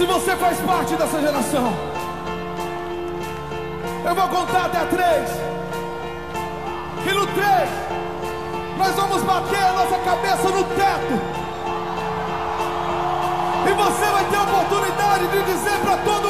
Se você faz parte dessa geração, eu vou contar até 3. E no 3, nós vamos bater a nossa cabeça no teto. E você vai ter a oportunidade de dizer para todo